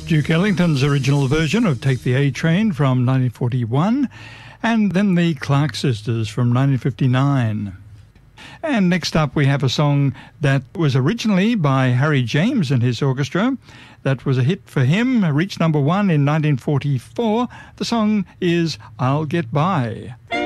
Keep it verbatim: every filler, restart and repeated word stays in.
Duke Ellington's original version of Take the A Train from nineteen forty-one, and then the Clark Sisters from nineteen fifty-nine. And next up we have a song that was originally by Harry James and his orchestra. That was a hit for him, reached number one in nineteen forty-four. The song is I'll Get By.